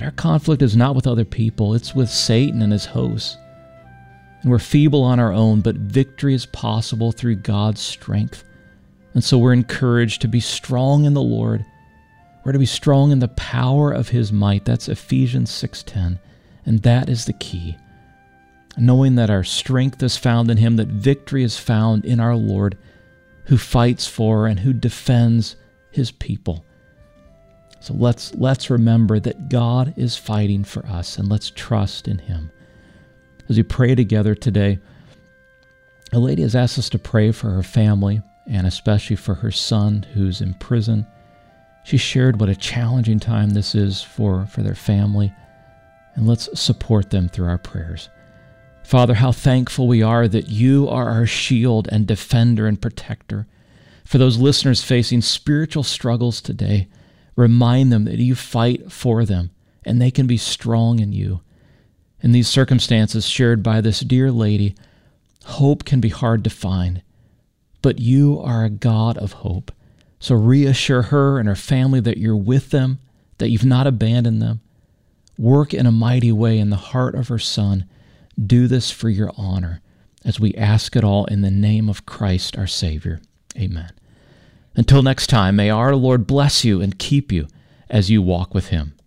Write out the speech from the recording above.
Our conflict is not with other people, it's with Satan and his hosts. And we're feeble on our own, but victory is possible through God's strength. And so we're encouraged to be strong in the Lord. We're to be strong in the power of his might. That's Ephesians 6:10. And that is the key. Knowing that our strength is found in him, that victory is found in our Lord, who fights for and who defends his people. So let's remember that God is fighting for us, and let's trust in him. As we pray together today, a lady has asked us to pray for her family, and especially for her son who's in prison. She shared what a challenging time this is for their family, and let's support them through our prayers. Father, how thankful we are that you are our shield and defender and protector. For those listeners facing spiritual struggles today, remind them that you fight for them and they can be strong in you. In these circumstances shared by this dear lady, hope can be hard to find, but you are a God of hope. So reassure her and her family that you're with them, that you've not abandoned them. Work in a mighty way in the heart of her son. Do this for your honor, as we ask it all in the name of Christ our Savior. Amen. Until next time, may our Lord bless you and keep you as you walk with him.